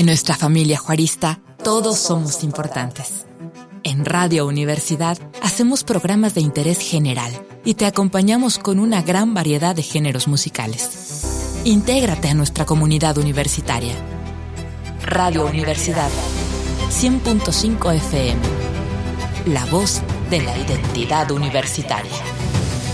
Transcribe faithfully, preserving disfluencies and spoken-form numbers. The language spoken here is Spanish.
En nuestra familia juarista, todos somos importantes. En Radio Universidad hacemos programas de interés general y te acompañamos con una gran variedad de géneros musicales. Intégrate a nuestra comunidad universitaria. Radio Universidad, cien punto cinco F M. La voz de la identidad universitaria.